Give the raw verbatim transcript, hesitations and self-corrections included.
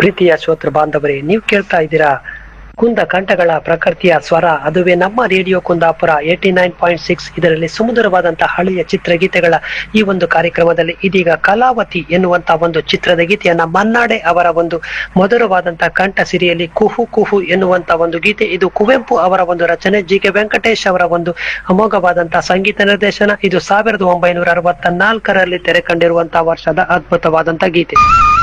ಪ್ರೀತಿಯ ಶ್ರೋತೃ ಬಾಂಧವರೇ, ನೀವು ಕೇಳ್ತಾ ಇದ್ದೀರಾ ಕುಂದ ಕಂಠಗಳ ಪ್ರಕೃತಿಯ ಸ್ವರ, ಅದುವೇ ನಮ್ಮ radio Kundapura eighty nine point six. ಇದರಲ್ಲಿ ಸುಮಧುರವಾದಂತಹ ಹಳೆಯ ಚಿತ್ರಗೀತೆಗಳ ಈ ಒಂದು ಕಾರ್ಯಕ್ರಮದಲ್ಲಿ ಇದೀಗ ಕಲಾವತಿ ಎನ್ನುವಂತಹ ಒಂದು ಚಿತ್ರದ ಗೀತೆಯನ್ನ ಮನ್ನಾಡೆ ಅವರ ಒಂದು ಮಧುರವಾದಂತಹ ಕಂಠ ಸಿರಿಯಲ್ಲಿ ಕುಹು ಕುಹು ಎನ್ನುವಂತಹ ಒಂದು ಗೀತೆ. ಇದು ಕುವೆಂಪು ಅವರ ಒಂದು ರಚನೆ, ಜಿ ಕೆ ವೆಂಕಟೇಶ್ ಅವರ ಒಂದು ಅಮೋಘವಾದಂತಹ ಸಂಗೀತ ನಿರ್ದೇಶನ. ಇದು ಸಾವಿರದ ಒಂಬೈನೂರ ಅರವತ್ತ ನಾಲ್ಕರಲ್ಲಿ ತೆರೆ ಕಂಡಿರುವಂತಹ ವರ್ಷದ ಅದ್ಭುತವಾದಂತಹ ಗೀತೆ.